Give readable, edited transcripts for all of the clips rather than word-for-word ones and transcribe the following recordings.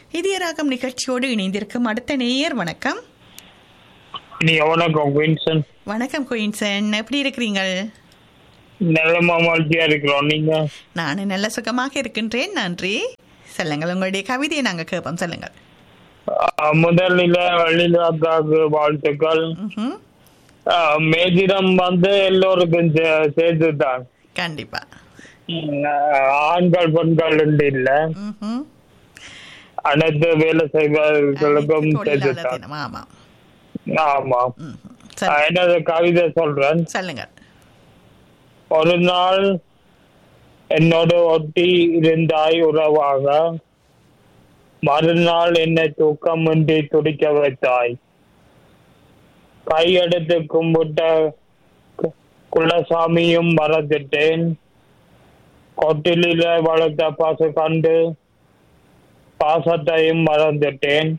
இதயராகம் நிகழ்ச்சியோடு இணைந்திருக்கும் அடுத்த நேயர். வணக்கம். வணக்கம் குயின்சன். வணக்கம் குயின்சன், எப்படி இருக்கிறீங்கள்? நல்ல மகிழ்ச்சியா இருக்கிறோம். நீங்க? நான் நல்ல சுகமாக இருக்கின்றேன், நன்றி. சொல்லுங்கள், உங்களுடைய கவிதையை நாங்க கேட்போம், சொல்லுங்கள். முதலில் வள்ளிலாக்காக்கு வாழ்த்துக்கள். மேதிரம் எல்லோருக்கும் சேர்த்துதான். கண்டிப்பா. ஆண்கள் பெண்கள் இல்ல, அனைத்து வேலை செய்வர்களுக்கும் சேர்த்துதான். ஆமா ஆமா. எனது கவிதை சொல்றேன், சொல்லுங்க. ஒரு நாள் என்னோடு ஒட்டி இருந்தாய் உறவாக, மறுநாள் என்னை தூக்கமின்றி துடிக்க வைத்தாய். கையெடுத்து கும்பிட்ட குலசாமியும் மறந்துட்டேன். கொட்டில வளர்த்த பசு கண்டு பாசத்தையும் மறந்துட்டேன்.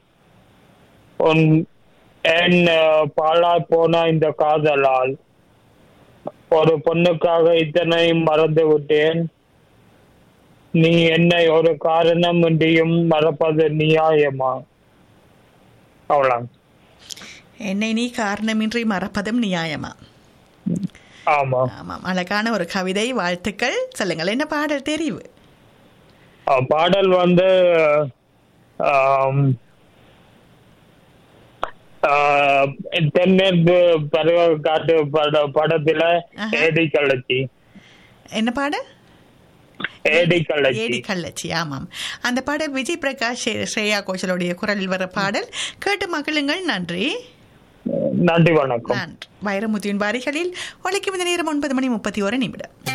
என் பாழாய் போன இந்த காதலால் ஒரு பொண்ணுக்காக இத்தனையும் மறந்து விட்டேன். நீ என்னை ஒரு காரணம் இன்றியும் மறப்பது நியாயமா? அவ்வளோ. என்னை நீ காரணமின்றி மறப்பதும் நியாயமா? ஆமா ஆமாம், அழகான ஒரு கவிதை, வாழ்த்துக்கள். சொல்லுங்கள், என்ன பாடல் தெரிவு? பாடல் தென்மேற்கு பருவ காட்டு படத்துல ஏடி கள்ளச்சி. என்ன பாடல்? ஏடி கள்ளச்சி. ஏடி கள்ளச்சி, ஆமாம். அந்த பாடல் விஜய் பிரகாஷ், ஸ்ரேயா கோஷலுடைய குரலில் வர பாடல். கேட்டு மகிழுங்கள். நன்றி. நன்றி, வணக்கம். வைரமுத்துவின் வாரிகளில் ஒலிக்கும் இந்த நேரம் 9:31.